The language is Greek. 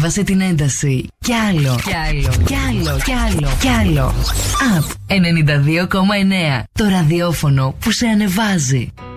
Ανέβασε την ένταση. Κι άλλο. Κι άλλο. Κι άλλο. Κι άλλο. Κι άλλο. Up 92,9. Το ραδιόφωνο που σε ανεβάζει.